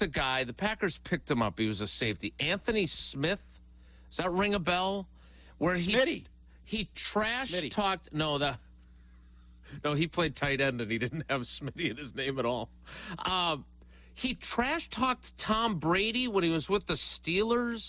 the guy. The Packers picked him up. He was a safety. Anthony Smith. Does that ring a bell? Where Smitty. he trash talked. No, he played tight end and he didn't have Smitty in his name at all. He trash talked Tom Brady when he was with the Steelers.